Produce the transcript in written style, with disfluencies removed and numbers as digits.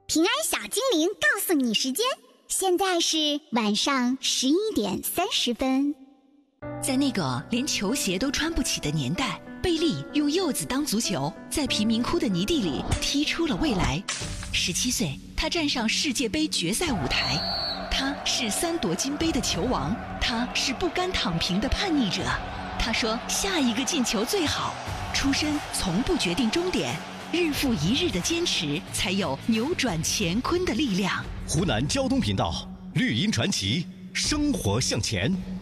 平安小精灵告诉你时间，现在是晚上11:30。 在那个连球鞋都穿不起的年代，贝利用柚子当足球，在贫民窟的泥地里踢出了未来。17岁，他站上世界杯决赛舞台。他是3夺金杯的球王，他是不甘躺平的叛逆者。他说：“下一个进球最好。”出身从不决定终点，日复一日的坚持，才有扭转乾坤的力量。 湖南交通频道绿茵传奇，生活向前。